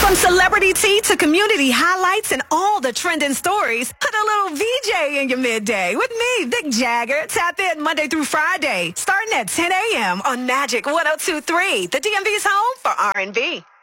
From celebrity tea to community highlights and all the trending stories, put a little VJ in your midday with me, Vic Jagger. Tap in Monday through Friday, starting at 10 a.m. on Magic 102.3, the DMV's home for R&B.